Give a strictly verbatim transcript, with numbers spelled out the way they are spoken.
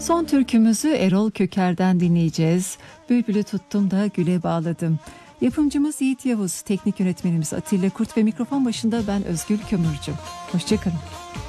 Son türkümüzü Erol Köker'den dinleyeceğiz. Bülbülü tuttum da güle bağladım. Yapımcımız Yiğit Yavuz, teknik yönetmenimiz Atilla Kurt ve mikrofon başında ben Özgül Kömürcü. Hoşçakalın.